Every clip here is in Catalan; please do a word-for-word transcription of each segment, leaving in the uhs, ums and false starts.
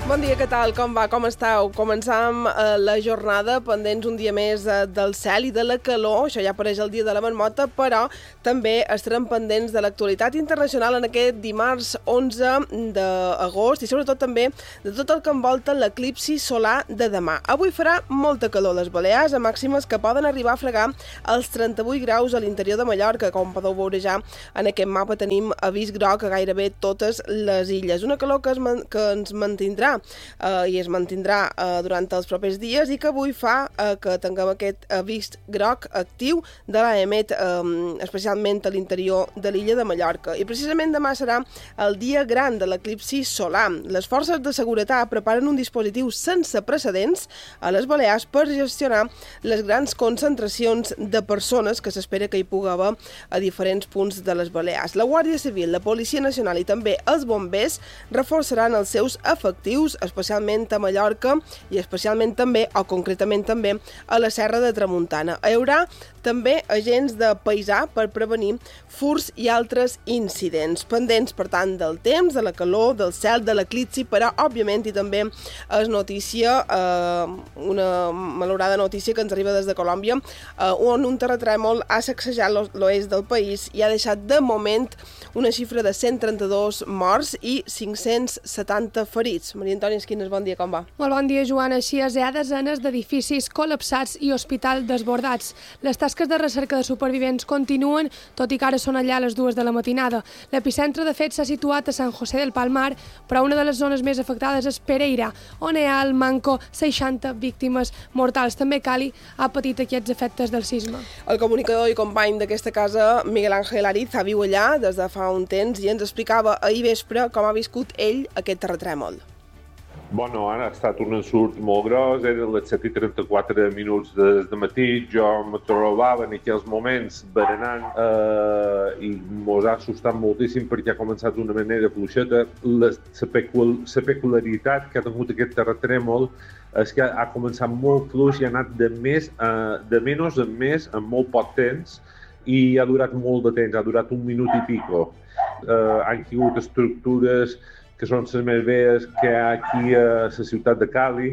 Bon dia, què tal? Com va? Com esteu? Començam eh, la jornada pendents un dia més eh, del cel i de la calor. Això ja apareix el dia de la marmota, però també estarem pendents de l'actualitat internacional en aquest dimarts onze d'agost i sobretot també de tot el que envolta l'eclipsi solar de demà. Avui farà molta calor a les Balears, a màximes que poden arribar a fregar els trenta-vuit graus a l'interior de Mallorca. Com podeu veure ja en aquest mapa tenim avís groc a gairebé totes les illes. Una calor que, es man que ens mantindrà Uh, i es mantindrà uh, durant els propers dies i que avui fa uh, que tinguem aquest avís groc actiu de l'A E M E T, um, especialment a l'interior de l'illa de Mallorca. I precisament demà serà el dia gran de l'eclipsi solar. Les forces de seguretat preparen un dispositiu sense precedents a les Balears per gestionar les grans concentracions de persones que s'espera que hi pugui haver a diferents punts de les Balears. La Guàrdia Civil, la Policia Nacional i també els bombers reforçaran els seus efectius, especialment a Mallorca i especialment també, o concretament també, a la Serra de Tramuntana. Hi haurà també agents de paisà per prevenir furts i altres incidents. Pendents, per tant, del temps, de la calor, del cel, de l'eclipsi, però, òbviament, i també és notícia, eh, una malorada notícia que ens arriba des de Colòmbia, eh, on un terratrèmol ha sacsejat l'oest del país i ha deixat, de moment, una xifra de cent trenta-dos morts i cinc-cents setanta ferits. Maria Antònia Esquines, bon dia, com va? Molt bon dia, Joana. Així és, hi ha desenes d'edificis col·lapsats i hospital desbordats. Les tasques de recerca de supervivents continuen, tot i que ara són allà a les dues de la matinada. L'epicentre, de fet, s'ha situat a Sant José del Palmar, però una de les zones més afectades és Pereira, on hi ha al manco seixanta víctimes mortals. També Cali ha patit aquests efectes del sisme. El comunicador i company d'aquesta casa, Miguel Ángel Ariza, viu allà des de fa un temps i ens explicava ahir vespre com ha viscut ell aquest terratrèmol. Bueno, ha estat un ensurt molt gros, eren les set i trenta-quatre minuts de, de matí, jo me trobava en aquells moments berenant eh, i mos ha assustat moltíssim perquè ha començat d'una manera fluixeta. La, la, pecul, la peculiaritat que ha tingut aquest terratrèmol és que ha començat molt fluix i ha anat de, més, eh, de menys en més en molt poc temps i ha durat molt de temps, ha durat un minut i pico. Eh, han caigut estructures que són les més velles que hi ha aquí a la ciutat de Cali.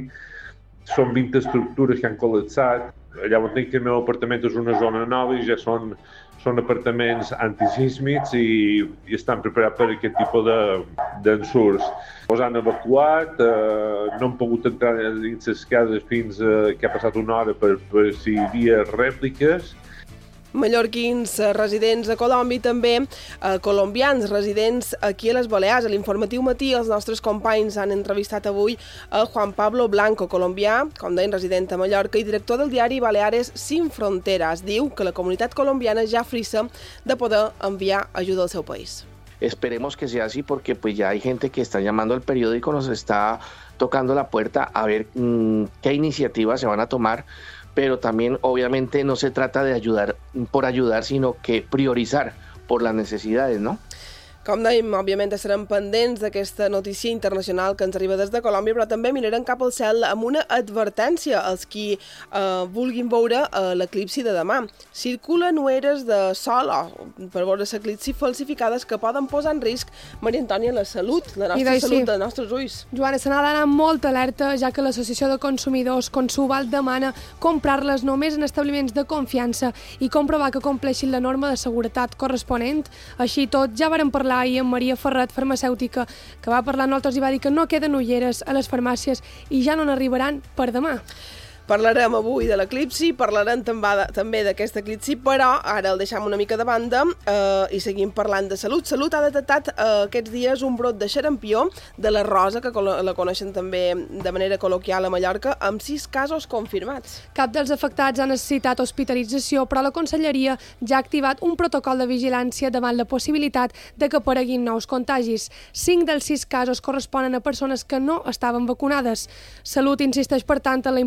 Són vint estructures que han col·lapsat. Llavors dic que el meu apartament és una zona nova i ja són, són apartaments antisísmics i, i estan preparats per aquest tipus d'ensurts. Els han evacuat, eh, no han pogut entrar dins les cases fins eh, que ha passat una hora per, per si hi havia rèpliques. Mallorquins residents a Colòmbia i també eh, colombians residents aquí a les Balears. A l'informatiu matí els nostres companys han entrevistat avui a Juan Pablo Blanco, colombià, com deien, resident a Mallorca i director del diari Baleares Sin Fronteras. Diu que la comunitat colombiana ja frissa de poder enviar ajuda al seu país. Esperemos que sea así porque pues ya hay gente que está llamando al periódico, nos está tocando la puerta a ver mmm, qué iniciativas se van a tomar. Pero también obviamente no se trata de ayudar por ayudar, sino que priorizar por las necesidades, ¿no? Com dèiem, òbviament estarem pendents d'aquesta notícia internacional que ens arriba des de Colòmbia, però també mirarem cap al cel amb una advertència als qui eh, vulguin veure eh, l'eclipsi de demà. Circulen nueres de sol o per veure l'eclipsi falsificades que poden posar en risc, Maria Antònia, la salut, la nostra salut, sí. Els nostres ulls. Joana, se n'ha d'anar molt alerta, ja que l'Associació de Consumidors Consuval demana comprar-les només en establiments de confiança i comprovar que compleixin la norma de seguretat corresponent. Així tot, ja vàrem parlar i amb Maria Ferret, farmacèutica, que va parlar amb nosaltres i va dir que no queden ulleres a les farmàcies i ja no n'arribaran per demà. Parlarem avui de l'eclipsi, parlarem també d'aquest eclipsi, però ara el deixam una mica de banda eh, i seguim parlant de salut. Salut ha detectat eh, aquests dies un brot de xarampió de la rosa, que la coneixen també de manera col·loquial a Mallorca, amb sis casos confirmats. Cap dels afectats ha necessitat hospitalització, però la Conselleria ja ha activat un protocol de vigilància davant la possibilitat de que apareguin nous contagis. Cinc dels sis casos corresponen a persones que no estaven vacunades. Salut insisteix, per tant, en la importància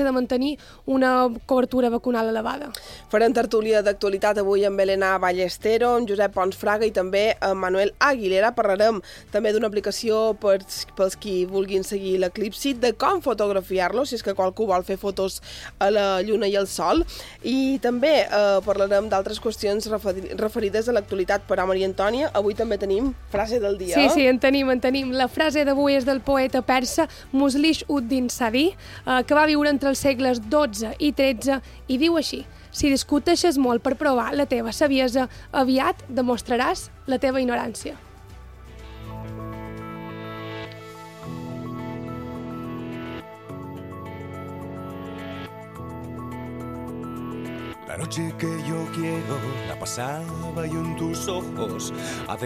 de mantenir una cobertura vacunal elevada. Farem tertúlia d'actualitat avui amb Elena Ballestero, amb Josep Pons Fraga i també amb Manuel Aguilera. Parlarem també d'una aplicació pels, pels qui vulguin seguir l'eclipsi, de com fotografiar-lo, si és que qualcú vol fer fotos a la lluna i al sol, i també eh, parlarem d'altres qüestions referides a l'actualitat. Però, Maria Antònia, avui també tenim frase del dia. Sí, sí, en tenim, en tenim. La frase d'avui és del poeta persa Muslish ud-Din Sadi, eh, que va viure entre els segles dotze i tretze, i diu així: si discuteixes molt per provar la teva saviesa, aviat demostraràs la teva ignorància. La noche que yo quiero la pasaba yo en tus ojos.